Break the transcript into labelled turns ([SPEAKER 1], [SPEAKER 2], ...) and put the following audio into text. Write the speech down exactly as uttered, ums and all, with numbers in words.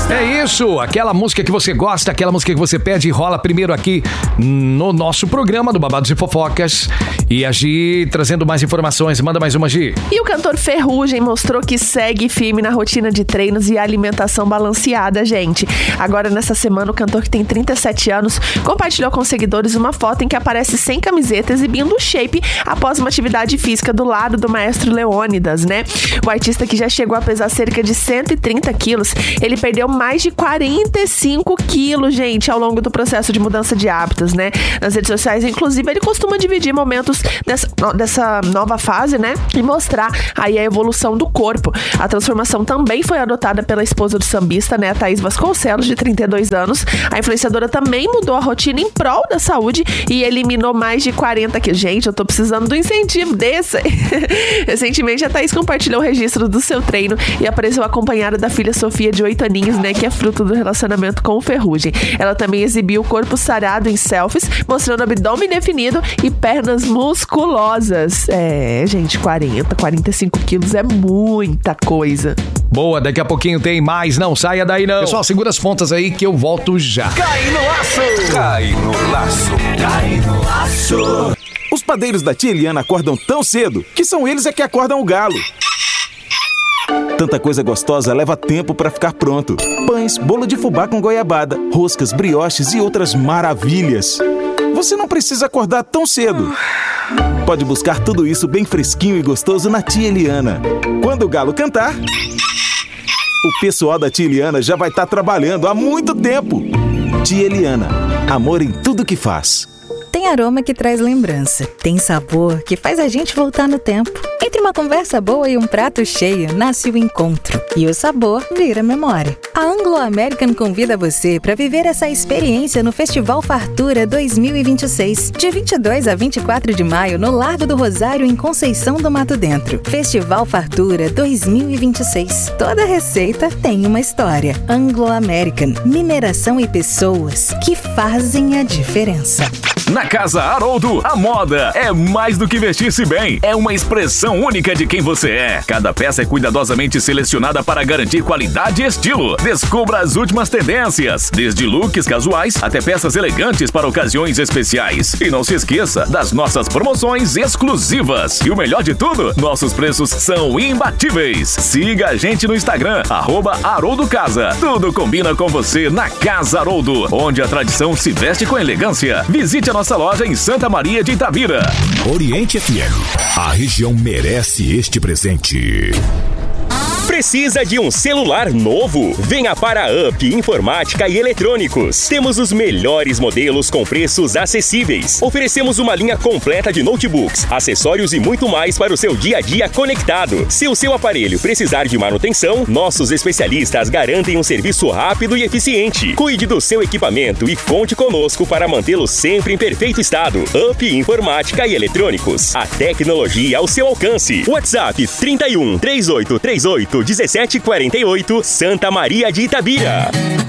[SPEAKER 1] É isso, aquela música que você gosta, aquela música que você pede e rola primeiro aqui no nosso programa do Babados e Fofocas. E a Gi trazendo mais informações. Manda mais uma, Gi.
[SPEAKER 2] E o cantor Ferrugem mostrou que segue firme na rotina de treinos e alimentação balanceada, gente. Agora, nessa semana, o cantor, que tem trinta e sete anos, compartilhou com seguidores uma foto em que aparece sem camiseta, exibindo o shape após uma atividade física do lado do maestro Leônidas, né? O artista, que já chegou a pesar cerca de cento e trinta quilos, ele perdeu mais de quarenta e cinco quilos, gente, ao longo do processo de mudança de hábitos, né? Nas redes sociais, inclusive, ele costuma dividir momentos dessa, dessa nova fase, né? E mostrar aí a evolução do corpo. A transformação também foi adotada pela esposa do sambista, né? A Thaís Vasconcelos, de trinta e dois anos. A influenciadora também mudou a rotina em prol da saúde e eliminou mais de quarenta quilos. Gente, eu tô precisando do incentivo desse. Recentemente, a Thaís compartilhou o registro do seu treino e apareceu acompanhada da filha Sofia, de oito aninhos, né? Que é fruto do relacionamento com o Ferrugem. Ela também exibiu o corpo sarado em selfies, mostrando abdômen definido e pernas musculosas. É, gente, quarenta, quarenta e cinco quilos é muita coisa.
[SPEAKER 1] Boa, daqui a pouquinho tem mais, não saia daí não. Pessoal, segura as pontas aí que eu volto já.
[SPEAKER 3] Cai no laço! Cai no laço! Cai no laço!
[SPEAKER 4] Os padeiros da tia Eliana acordam tão cedo que são eles é que acordam o galo. Tanta coisa gostosa leva tempo para ficar pronto. Pães, bolo de fubá com goiabada, roscas, brioches e outras maravilhas. Você não precisa acordar tão cedo. Pode buscar tudo isso bem fresquinho e gostoso na tia Eliana. Quando o galo cantar, o pessoal da tia Eliana já vai estar trabalhando há muito tempo. Tia Eliana, amor em tudo que faz.
[SPEAKER 5] Tem aroma que traz lembrança. Tem sabor que faz a gente voltar no tempo. Entre uma conversa boa e um prato cheio, nasce o encontro. E o sabor vira memória. A Anglo American convida você para viver essa experiência no Festival Fartura dois mil e vinte e seis. De vinte e dois a vinte e quatro de maio, no Largo do Rosário, em Conceição do Mato Dentro. Festival Fartura dois mil e vinte e seis. Toda receita tem uma história. Anglo American. Mineração e pessoas que fazem a diferença.
[SPEAKER 3] Na Casa Haroldo, a moda é mais do que vestir-se bem. É uma expressão única de quem você é. Cada peça é cuidadosamente selecionada para garantir qualidade e estilo. Descubra as últimas tendências, desde looks casuais até peças elegantes para ocasiões especiais. E não se esqueça das nossas promoções exclusivas. E o melhor de tudo, nossos preços são imbatíveis. Siga a gente no Instagram, arroba Haroldo Casa. Tudo combina com você na Casa Haroldo, onde a tradição se veste com elegância. Visite a nossa loja em Santa Maria de Itabira.
[SPEAKER 6] Oriente F M. A região merece este presente.
[SPEAKER 7] Precisa de um celular novo? Venha para a Up Informática e Eletrônicos. Temos os melhores modelos com preços acessíveis. Oferecemos uma linha completa de notebooks, acessórios e muito mais para o seu dia a dia conectado. Se o seu aparelho precisar de manutenção, nossos especialistas garantem um serviço rápido e eficiente. Cuide do seu equipamento e conte conosco para mantê-lo sempre em perfeito estado. Up Informática e Eletrônicos. A tecnologia ao seu alcance. WhatsApp trinta e um, trinta e oito, trinta e oito, dezessete quarenta e oito, Santa Maria de Itabira.